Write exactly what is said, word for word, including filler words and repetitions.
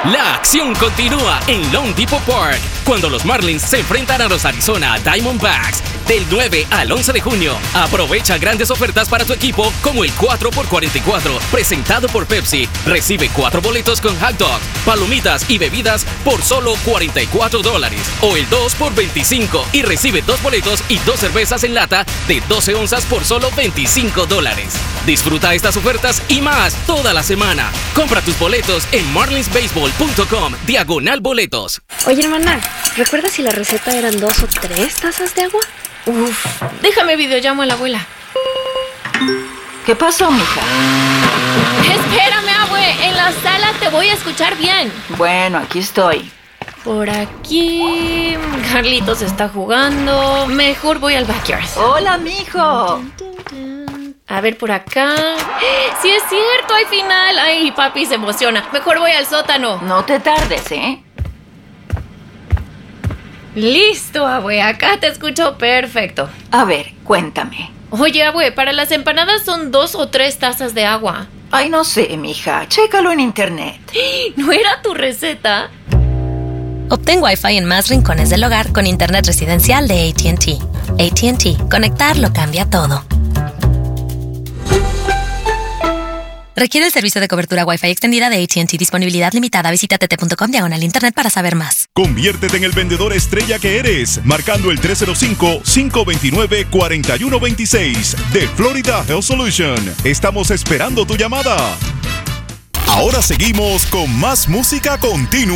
La acción continúa en Lone Depot Park cuando los Marlins se enfrentan a los Arizona Diamondbacks. Del nueve al once de junio, aprovecha grandes ofertas para tu equipo como el cuatro por cuarenta y cuatro, presentado por Pepsi. Recibe cuatro boletos con hot dog, palomitas y bebidas por solo cuarenta y cuatro dólares. O el dos por veinticinco y recibe dos boletos y dos cervezas en lata de doce onzas por solo veinticinco dólares. Disfruta estas ofertas y más toda la semana. Compra tus boletos en marlins baseball punto com diagonal boletos. Oye, hermana, ¿recuerdas si la receta eran dos o tres tazas de agua? Uf, déjame videollamo a la abuela. ¿Qué pasó, mija? Espérame, abue, en la sala te voy a escuchar bien. Bueno, aquí estoy. Por aquí... Carlitos está jugando. Mejor voy al backyard. Hola, mijo. A ver, por acá... ¡Sí es cierto! ¡Hay final! ¡Ay, papi se emociona! Mejor voy al sótano. No te tardes, ¿eh? Listo, abue. Acá te escucho perfecto. A ver, cuéntame. Oye, abue, para las empanadas son dos o tres tazas de agua. Ay, no sé, mija. Chécalo en internet. ¿No era tu receta? Obtén Wi-Fi en más rincones del hogar con internet residencial de A T and T. A T and T. Conectar lo cambia todo. Requiere el servicio de cobertura Wi-Fi extendida de A T and T. Disponibilidad limitada. Visita t t punto com diagonal internet para saber más. Conviértete en el vendedor estrella que eres, marcando el tres cero cinco, cinco dos nueve, cuatro uno dos seis de Florida Health Solution. Estamos esperando tu llamada. Ahora seguimos con más música continua.